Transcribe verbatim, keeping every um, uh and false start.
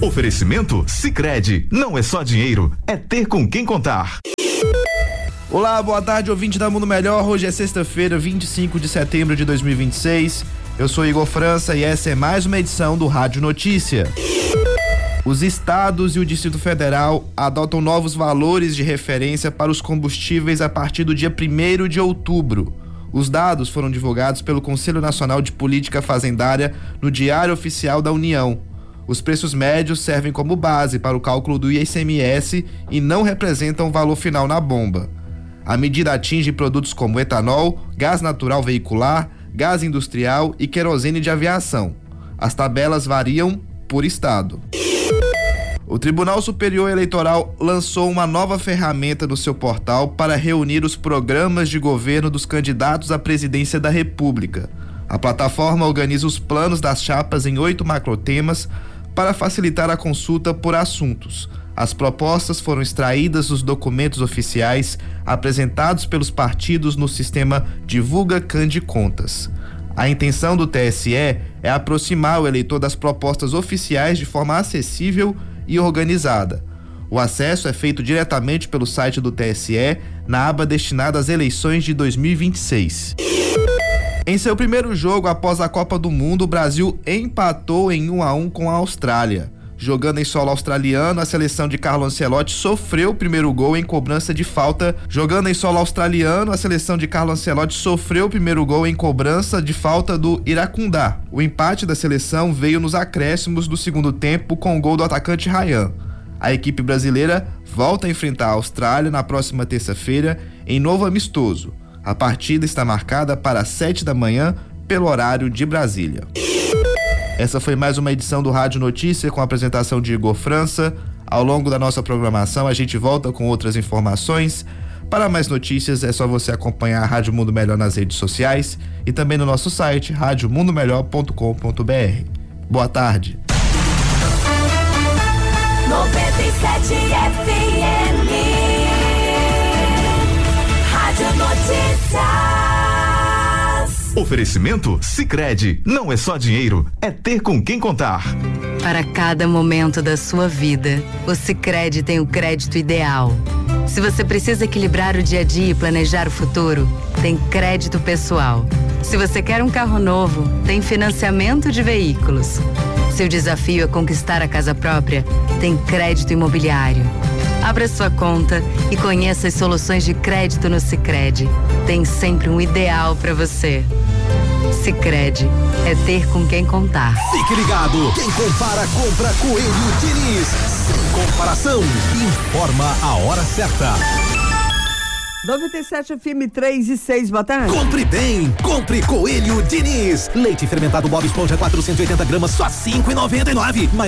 Oferecimento Sicredi, não é só dinheiro, é ter com quem contar. Olá, boa tarde, ouvinte da Mundo Melhor. Hoje é sexta-feira, vinte e cinco de setembro de dois mil e vinte e seis. Eu sou Igor França e essa é mais uma edição do Rádio Notícia. Os estados e o Distrito Federal adotam novos valores de referência para os combustíveis a partir do dia primeiro de outubro. Os dados foram divulgados pelo Conselho Nacional de Política Fazendária no Diário Oficial da União. Os preços médios servem como base para o cálculo do I C M S e não representam o valor final na bomba. A medida atinge produtos como etanol, gás natural veicular, gás industrial e querosene de aviação. As tabelas variam por estado. O Tribunal Superior Eleitoral lançou uma nova ferramenta no seu portal para reunir os programas de governo dos candidatos à presidência da República. A plataforma organiza os planos das chapas em oito macrotemas para facilitar a consulta por assuntos. As propostas foram extraídas dos documentos oficiais apresentados pelos partidos no sistema Divulga Cande Contas. A intenção do T S E é aproximar o eleitor das propostas oficiais de forma acessível e organizada. O acesso é feito diretamente pelo site do T S E na aba destinada às eleições de dois mil e vinte e seis. Em seu primeiro jogo após a Copa do Mundo, o Brasil empatou em um a um com a Austrália. Jogando em solo australiano, a seleção de Carlo Ancelotti sofreu o primeiro gol em cobrança de falta. Jogando em solo australiano, a seleção de Carlo Ancelotti sofreu o primeiro gol em cobrança de falta do Iracundá. O empate da seleção veio nos acréscimos do segundo tempo com o gol do atacante Ryan. A equipe brasileira volta a enfrentar a Austrália na próxima terça-feira em novo amistoso. A partida está marcada para sete da manhã pelo horário de Brasília. Essa foi mais uma edição do Rádio Notícia com a apresentação de Igor França. Ao longo da nossa programação a gente volta com outras informações. Para mais notícias é só você acompanhar a Rádio Mundo Melhor nas redes sociais e também no nosso site rádio mundo melhor ponto com ponto b r. Boa tarde. noventa e sete F M Rádio Notícia. Oferecimento Sicredi, não é só dinheiro, é ter com quem contar. Para cada momento da sua vida, o Sicredi tem o crédito ideal. Se você precisa equilibrar o dia a dia e planejar o futuro, tem crédito pessoal. Se você quer um carro novo, tem financiamento de veículos. Seu desafio é conquistar a casa própria, tem crédito imobiliário. Abra sua conta e conheça as soluções de crédito no Sicredi. Tem sempre um ideal para você. Sicredi é ter com quem contar. Fique ligado, quem compara compra Coelho Diniz. Sem comparação, informa a hora certa. noventa e sete F M três e seis, boa tarde. Compre bem, compre Coelho Diniz. Leite fermentado Bob Esponja quatrocentos e oitenta gramas, só cinco e noventa e nove.